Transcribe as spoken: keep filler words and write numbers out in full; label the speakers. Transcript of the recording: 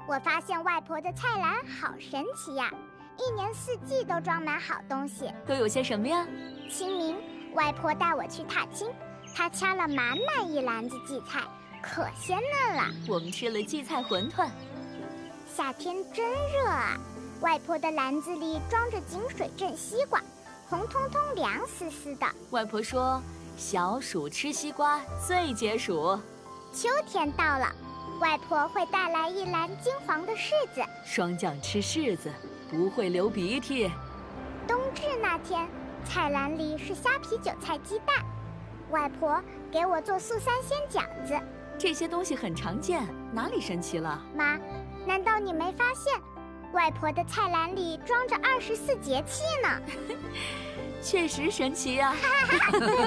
Speaker 1: 我发现外婆的菜篮好神奇呀，一年四季都装满好东西。
Speaker 2: 都有些什么呀？
Speaker 1: 清明，外婆带我去踏青，她掐了满满一篮子荠菜，可鲜嫩了。
Speaker 2: 我们吃了荠菜馄饨。
Speaker 1: 夏天真热啊，外婆的篮子里装着井水镇西瓜，红彤彤凉丝丝的。
Speaker 2: 外婆说，小暑吃西瓜最解暑。
Speaker 1: 秋天到了，外婆会带来一篮金黄的柿子，
Speaker 2: 霜降吃柿子不会流鼻涕。
Speaker 1: 冬至那天，菜篮里是虾皮韭菜鸡蛋，外婆给我做素三鲜饺子。
Speaker 2: 这些东西很常见，哪里神奇了？
Speaker 1: 妈，难道你没发现外婆的菜篮里装着二十四节气呢？
Speaker 2: 确实神奇呀、啊！